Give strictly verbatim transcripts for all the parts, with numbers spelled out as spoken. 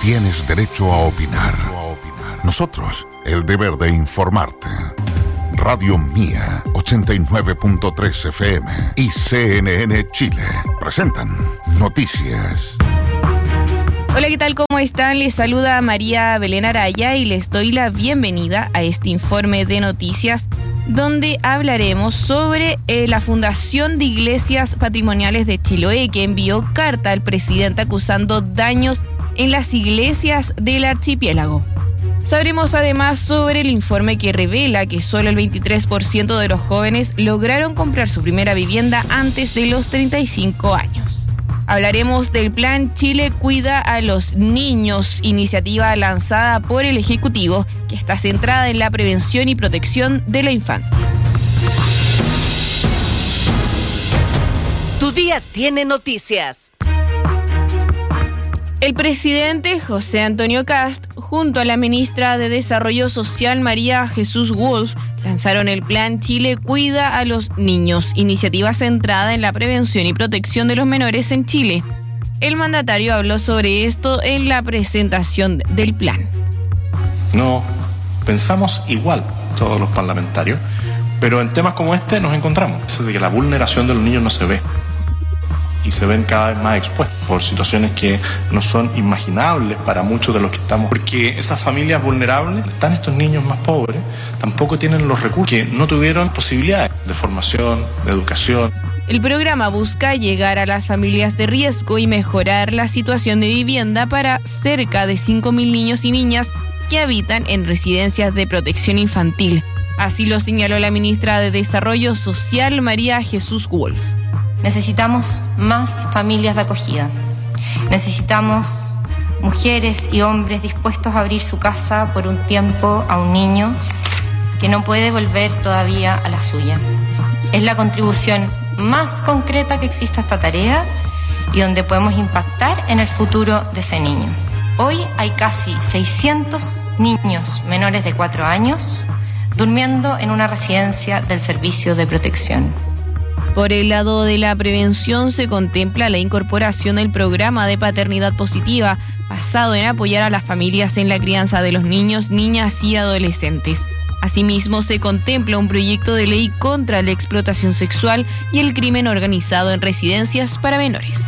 tienes derecho a opinar. Nosotros, el deber de informarte. Radio Mía, ochenta y nueve punto tres F M y C N N Chile presentan Noticias. Hola, ¿qué tal? ¿Cómo están? Les saluda María Belén Araya y les doy la bienvenida a este informe de noticias donde hablaremos sobre eh, la Fundación de Iglesias Patrimoniales de Chiloé, que envió carta al presidente acusando daños en las iglesias del archipiélago. Sabremos además sobre el informe que revela que solo el veintitrés por ciento de los jóvenes lograron comprar su primera vivienda antes de los treinta y cinco años. Hablaremos del plan Chile Cuida a los Niños, iniciativa lanzada por el Ejecutivo, que está centrada en la prevención y protección de la infancia. Tu día tiene noticias. El presidente José Antonio Kast, junto a la ministra de Desarrollo Social María Jesús Wolf, lanzaron el plan Chile Cuida a los Niños, iniciativa centrada en la prevención y protección de los menores en Chile. El mandatario habló sobre esto en la presentación del plan. No pensamos igual todos los parlamentarios, pero en temas como este nos encontramos. Es de que la vulneración de los niños no se ve. Y se ven cada vez más expuestos por situaciones que no son imaginables para muchos de los que estamos. Porque esas familias vulnerables, están estos niños más pobres, tampoco tienen los recursos, que no tuvieron posibilidades de formación, de educación. El programa busca llegar a las familias de riesgo y mejorar la situación de vivienda para cerca de cinco mil niños y niñas que habitan en residencias de protección infantil. Así lo señaló la ministra de Desarrollo Social María Jesús Wolf. Necesitamos más familias de acogida. Necesitamos mujeres y hombres dispuestos a abrir su casa por un tiempo a un niño que no puede volver todavía a la suya. Es la contribución más concreta que existe a esta tarea y donde podemos impactar en el futuro de ese niño. Hoy hay casi seiscientos niños menores de cuatro años durmiendo en una residencia del Servicio de Protección. Por el lado de la prevención se contempla la incorporación del programa de paternidad positiva, basado en apoyar a las familias en la crianza de los niños, niñas y adolescentes. Asimismo, se contempla un proyecto de ley contra la explotación sexual y el crimen organizado en residencias para menores.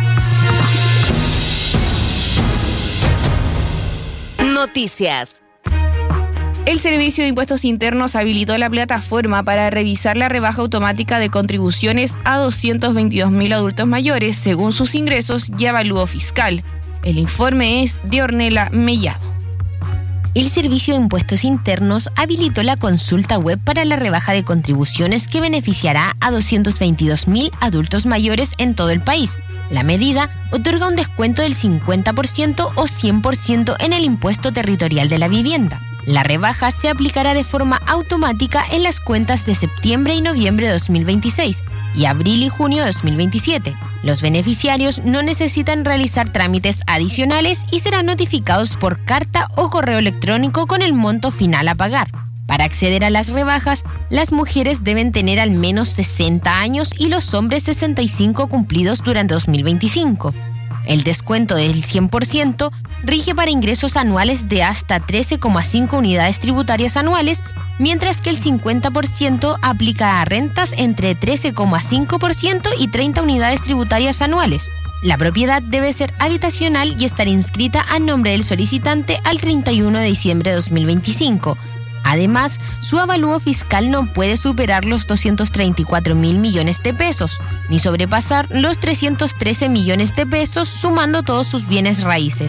Noticias. El Servicio de Impuestos Internos habilitó la plataforma para revisar la rebaja automática de contribuciones a doscientos veintidós mil adultos mayores según sus ingresos y avalúo fiscal. El informe es de Ornella Mellado. El Servicio de Impuestos Internos habilitó la consulta web para la rebaja de contribuciones que beneficiará a doscientos veintidós mil adultos mayores en todo el país. La medida otorga un descuento del cincuenta por ciento o cien por ciento en el impuesto territorial de la vivienda. La rebaja se aplicará de forma automática en las cuentas de septiembre y noviembre de dos mil veintiséis y abril y junio de dos mil veintisiete. Los beneficiarios no necesitan realizar trámites adicionales y serán notificados por carta o correo electrónico con el monto final a pagar. Para acceder a las rebajas, las mujeres deben tener al menos sesenta años y los hombres sesenta y cinco cumplidos durante dos mil veinticinco. El descuento del cien por ciento rige para ingresos anuales de hasta trece coma cinco unidades tributarias anuales, mientras que el cincuenta por ciento aplica a rentas entre trece coma cinco por ciento y treinta unidades tributarias anuales. La propiedad debe ser habitacional y estar inscrita a nombre del solicitante al treinta y uno de diciembre de dos mil veinticinco. Además, su avalúo fiscal no puede superar los doscientos treinta y cuatro mil millones de pesos, ni sobrepasar los trescientos trece millones de pesos sumando todos sus bienes raíces.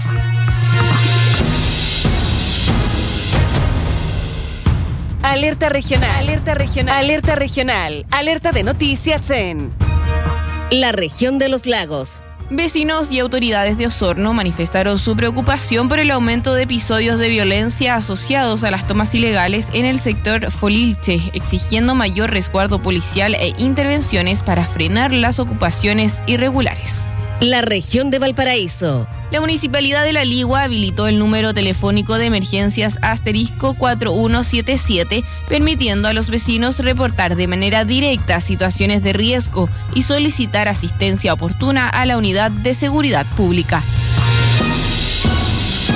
Alerta regional, alerta regional, alerta regional, alerta de noticias en la región de los lagos. Vecinos y autoridades de Osorno manifestaron su preocupación por el aumento de episodios de violencia asociados a las tomas ilegales en el sector Folilche, exigiendo mayor resguardo policial e intervenciones para frenar las ocupaciones irregulares. La región de Valparaíso. La Municipalidad de La Ligua habilitó el número telefónico de emergencias asterisco cuatro uno siete siete, permitiendo a los vecinos reportar de manera directa situaciones de riesgo y solicitar asistencia oportuna a la Unidad de Seguridad Pública.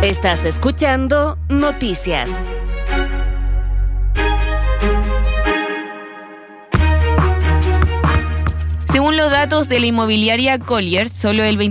Estás escuchando Noticias. Según los datos de la inmobiliaria Colliers, solo el